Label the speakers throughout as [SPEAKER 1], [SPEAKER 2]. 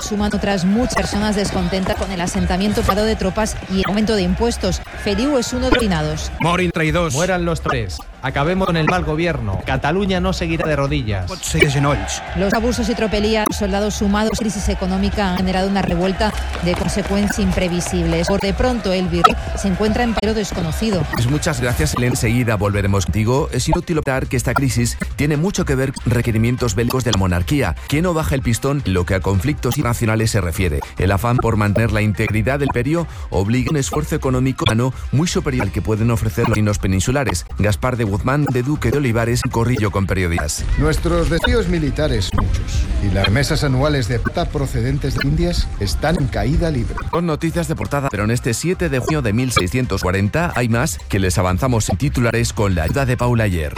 [SPEAKER 1] suman otras muchas personas descontentas con el asentamiento parado de tropas y el aumento de impuestos. Feliu es uno de los opinados.
[SPEAKER 2] Morin traïdors.
[SPEAKER 3] Mueran los tres. Acabemos con el mal gobierno. Cataluña no seguirá de rodillas.
[SPEAKER 2] Pot ser de genolls.
[SPEAKER 1] Los abusos y tropelías, soldados sumados, crisis económica han generado una revuelta de consecuencias imprevisibles. Por de pronto, el virrey se encuentra en peligro desconocido.
[SPEAKER 4] Pues muchas gracias, Elena. Enseguida volveremos contigo. Es inútil obviar que esta crisis tiene mucho que ver con requerimientos bélicos de la monarquía, que no baja el pistón en lo que a conflictos nacionales se refiere. El afán por mantener la integridad del imperio obliga a un esfuerzo económico muy superior al que pueden ofrecer los reinos peninsulares. Gaspar de Guzmán, de Duque de Olivares, corrillo con periodistas.
[SPEAKER 5] Nuestros desvíos militares muchos y las remesas anuales de plata procedentes de Indias están en caída libre.
[SPEAKER 4] Con noticias de portada, pero en este 7 de junio de 1640 hay más que les avanzamos en titulares con la ayuda de Paula Ayer.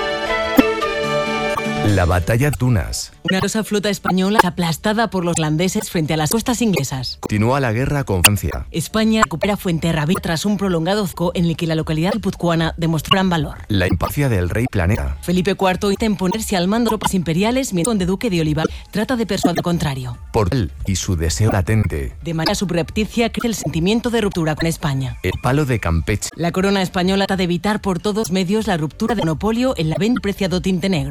[SPEAKER 4] La batalla de Tunas.
[SPEAKER 6] Una grosa flota española aplastada por los holandeses frente a las costas inglesas.
[SPEAKER 4] Continúa la guerra con Francia.
[SPEAKER 6] España recupera Fuenterrabía tras un prolongado zoco en el que la localidad guipuzcoana demostró gran valor.
[SPEAKER 4] La impacia del rey planeta.
[SPEAKER 6] Felipe IV intenta imponerse al mando de tropas imperiales, mientras el conde duque de Olivares trata de persuadir lo contrario.
[SPEAKER 4] Por él y su deseo latente.
[SPEAKER 6] De manera subrepticia crece el sentimiento de ruptura con España.
[SPEAKER 4] El palo de Campeche.
[SPEAKER 6] La corona española trata de evitar por todos medios la ruptura de monopolio en la venta preciado tinte negro.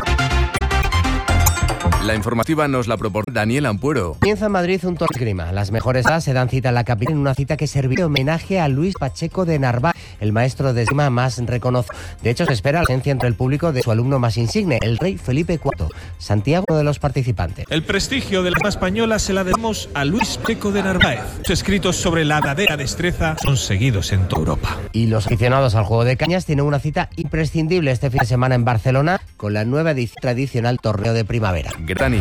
[SPEAKER 4] La informativa nos la propone Daniel Ampuero.
[SPEAKER 7] Comienza en Madrid un torneo de esgrima. Las mejores se dan cita en la capital en una cita que servirá de homenaje a Luis Pacheco de Narváez, el maestro de esgrima más reconocido. De hecho, se espera la presencia entre el público de su alumno más insigne, el rey Felipe IV. Santiago, uno de los participantes.
[SPEAKER 8] El prestigio de la esgrima española se la debemos a Luis Pacheco de Narváez. Sus escritos sobre la verdadera destreza son seguidos en toda Europa.
[SPEAKER 7] Y los aficionados al juego de cañas tienen una cita imprescindible este fin de semana en Barcelona con la nueva edición tradicional torneo de primavera.
[SPEAKER 4] Dani.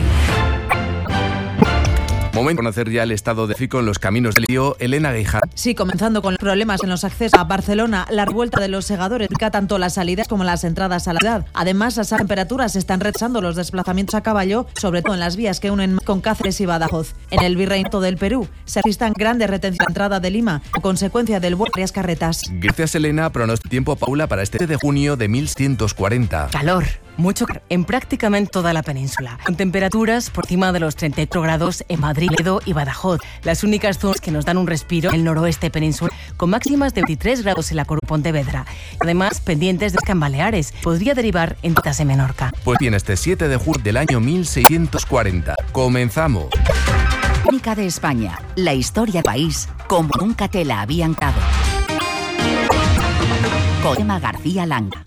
[SPEAKER 4] Momento de conocer ya el estado de tráfico en los caminos del lío. Elena Guijar.
[SPEAKER 9] Sí, comenzando con los problemas en los accesos a Barcelona. La revuelta de los segadores pica tanto las salidas como las entradas a la ciudad. Además, las temperaturas están retrasando los desplazamientos a caballo, sobre todo en las vías que unen con Cáceres y Badajoz. En el Virreinato del Perú se registran grandes retenciones a la entrada de Lima, a consecuencia del vuelo de varias carretas.
[SPEAKER 4] Gracias, Elena. Pronóstico tiempo, Paula, para este de junio de 1140.
[SPEAKER 6] Calor. Mucho en prácticamente toda la península, con temperaturas por encima de los 34 grados en Madrid, Toledo y Badajoz. Las únicas zonas que nos dan un respiro en el noroeste peninsular, con máximas de 23 grados en la Coruña y Pontevedra. Además, pendientes de en Baleares, podría derivar en gotas en Menorca.
[SPEAKER 4] Pues bien, este 7 de julio del año 1640. Comenzamos.
[SPEAKER 10] Crónica de España, la historia del país como nunca te la habían dado. Con Emma García Langa.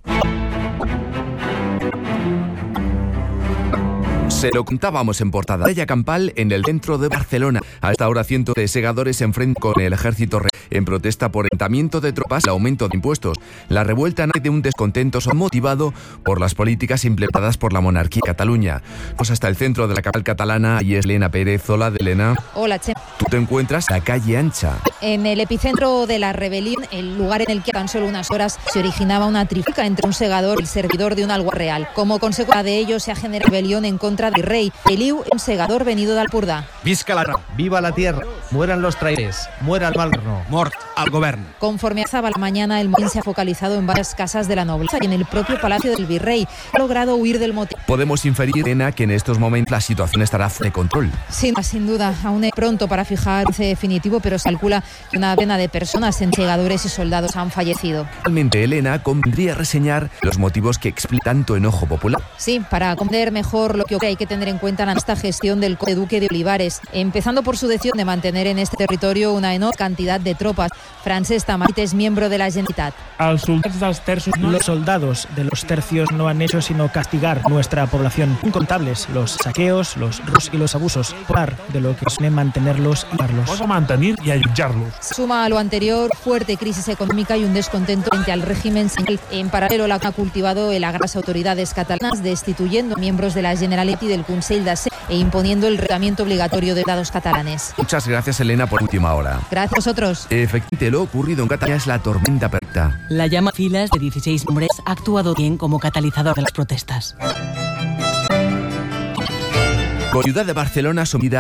[SPEAKER 4] Se lo contábamos en portada. Batalla campal en el centro de Barcelona. A esta hora cientos de segadores se enfrentan con el ejército en protesta por entamamiento de tropas y aumento de impuestos. La revuelta nace de un descontento motivado por las políticas implementadas por la monarquía en Cataluña. Pues hasta el centro de la capital catalana y es Elena Pérez. Hola, Elena.
[SPEAKER 1] Hola, Che.
[SPEAKER 4] Tú te encuentras en la calle Ancha.
[SPEAKER 1] En el epicentro de la rebelión, el lugar en el que tan solo unas horas se originaba una trifulca entre un segador y el servidor de un alguacil real. Como consecuencia de ello se ha generado rebelión en contra del rei Feliu, un segador venido de Alpurdá.
[SPEAKER 3] Visca la raó. Viva la tierra. Mueran los traidores. Muera el mal gobierno.
[SPEAKER 8] Mort al govern.
[SPEAKER 1] Conforme avanzaba la mañana, el motín se ha focalizado en varias casas de la nobleza y en el propio palacio del virrey. Ha logrado huir del motín.
[SPEAKER 4] Podemos inferir, Elena, que en estos momentos la situación estará fuera de control.
[SPEAKER 1] Sin duda, aún es pronto para fijar un definitivo, pero se calcula que una decena de personas, en segadores y soldados, han fallecido.
[SPEAKER 4] Realmente, Elena, convendría reseñar los motivos que explican tanto enojo popular.
[SPEAKER 1] Sí, para comprender mejor lo que ocurre hay que tener en cuenta esta gestión del conde duque de Olivares, empezando por su decisión de mantener en este territorio una enorme cantidad de tropas. Francesc Tamarit es miembro de la Generalitat.
[SPEAKER 11] Los soldados de los tercios no han hecho sino castigar nuestra población. Incontables los saqueos, los robos y los abusos, de lo que es mantenerlos y darlos.
[SPEAKER 8] Vamos a mantener y ayudarlos.
[SPEAKER 1] Suma a lo anterior fuerte crisis económica y un descontento frente al régimen civil. En paralelo, la ha cultivado el a las autoridades catalanas, destituyendo miembros de la Generalitat y del Consell d'Assemblea e imponiendo el retratamiento obligatorio de dados catalanes.
[SPEAKER 4] Muchas gracias, Elena, por última hora.
[SPEAKER 1] Gracias a vosotros.
[SPEAKER 4] Efectivamente, lo ocurrido en Cataluña es la tormenta perfecta.
[SPEAKER 6] La llama filas de 16 hombres ha actuado bien como catalizador de las protestas.
[SPEAKER 4] Con ciudad de Barcelona sumida